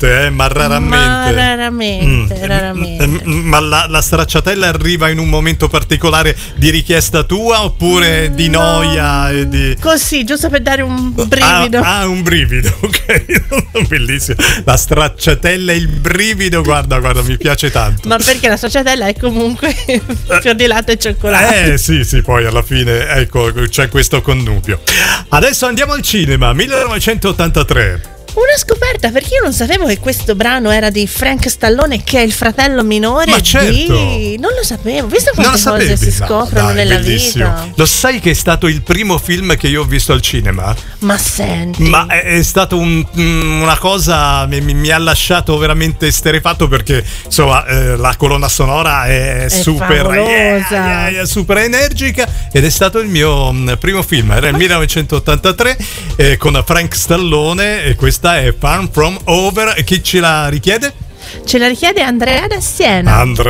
volte, ma raramente. Raramente. Ma la stracciatella arriva in un momento particolare di richiesta tua oppure di noia e di... Così, giusto per dare un brivido. Un brivido, ok. Bellissimo. La stracciatella e il brivido, guarda, mi piace tanto. Ma perché la stracciatella è comunque fior di latte e cioccolato. Sì, poi alla fine, ecco, c'è questo connubio. Adesso andiamo al cinema, 1983. Una scoperta, perché io non sapevo che questo brano era di Frank Stallone, che è il fratello minore. Ma certo. Non lo sapevo. Visto quante cose si scoprono nella vita. Lo sai che è stato il primo film che io ho visto al cinema? Ma senti. Ma è stato una cosa, mi ha lasciato veramente esterrefatto, perché insomma la colonna sonora è super favolosa. super energica, ed è stato il mio primo film. Era il 1983 con Frank Stallone, e questa è Far From Over. E chi ce la richiede? Ce la richiede Andrea da Siena.